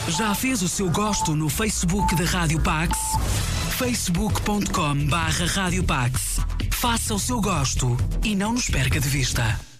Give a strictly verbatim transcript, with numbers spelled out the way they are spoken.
Já fez o seu gosto no Facebook da Rádio Pax? facebook ponto com barra Rádio Pax. Faça o seu gosto e não nos perca de vista.